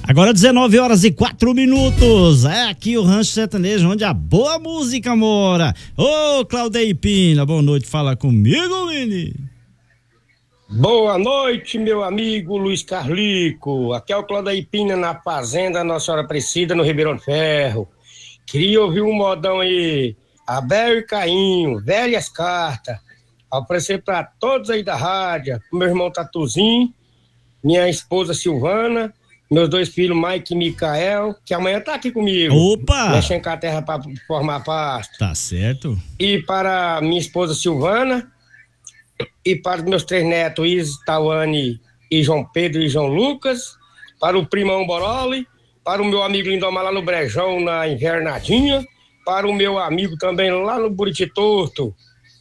Agora 19h04. É aqui o Rancho Sertanejo, onde a boa música mora. Ô, Claudeir Pina, boa noite, fala comigo, menino. Boa noite, meu amigo Luiz Carlico. Aqui é o Claudeir Pina na Fazenda Nossa Senhora Aparecida, no Ribeirão de Ferro. Queria ouvir um modão aí, Abel e Cainho, velhas cartas. Oferecer para todos aí da rádio, meu irmão Tatuzinho, minha esposa Silvana, meus dois filhos Mike e Micael, que amanhã tá aqui comigo. Opa! Mexendo com a terra para formar pasto. Tá certo. E para minha esposa Silvana, e para os meus três netos, Isis, Tawane e João Pedro e João Lucas, para o primão Boroli, para o meu amigo Lindomar lá no Brejão, na Invernadinha, para o meu amigo também lá no Buriti Torto.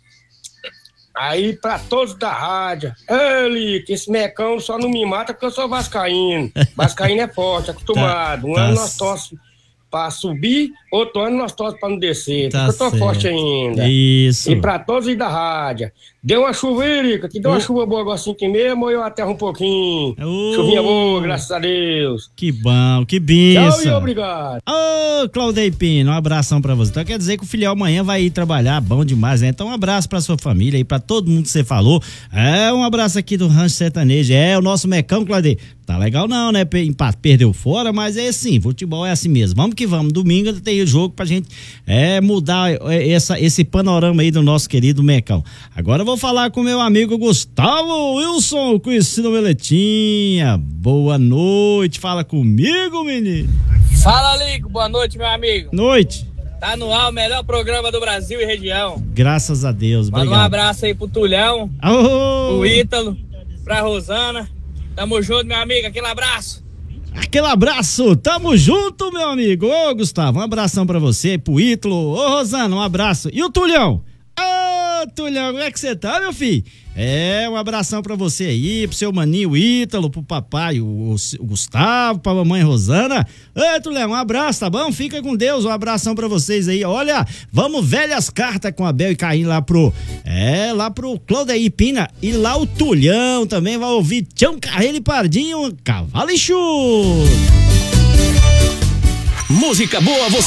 Aí, para todos da rádio, ele, que esse mecão só não me mata porque eu sou vascaíno. Vascaíno é forte, acostumado. Um ano nós torce para subir, outro ano nós torce para não descer. Tá, porque eu tô forte ainda. Isso. E para todos aí da rádio. Deu uma chuveirica, que deu uma chuva boa agora 5 e meia, molhou a terra um pouquinho. Chuvinha boa, graças a Deus. Que bom, que benção. Tchau e obrigado. Ô, Claudeir Pina, um abração pra você. Então quer dizer que o filial amanhã vai ir trabalhar, bom demais, né? Então um abraço pra sua família e pra todo mundo que você falou. Um abraço aqui do Rancho Sertanejo. O nosso mecão, Claudeir. Tá legal não, né? Empate, perdeu fora, mas é assim, futebol é assim mesmo. Vamos que vamos, domingo tem o jogo pra gente mudar esse panorama aí do nosso querido mecão. Agora eu vou falar com meu amigo Gustavo Wilson, conhecido Meletinha. Boa noite, fala comigo, menino. Fala, Lico, boa noite, meu amigo. Noite. Tá no ar o melhor programa do Brasil e região. Graças a Deus, obrigado. Manda um abraço aí pro Tulhão, pro Ítalo, pra Rosana. Tamo junto, meu amigo, aquele abraço. Aquele abraço, tamo junto, meu amigo. Ô, Gustavo, um abração pra você, pro Ítalo. Ô, Rosana, um abraço. E o Tulhão? Ô, Tulhão, como é que você tá, meu filho? Um abração pra você aí, pro seu maninho o Ítalo, pro papai o Gustavo, pra mamãe Rosana. Ô, Tulhão, um abraço, tá bom? Fica com Deus, um abração pra vocês aí. Olha, vamos velhas cartas com Abel e Caim lá pro Claudeir Pina. E lá o Tulhão também vai ouvir Tião Carreiro e Pardinho, Cavalo e Chuva. Música boa, você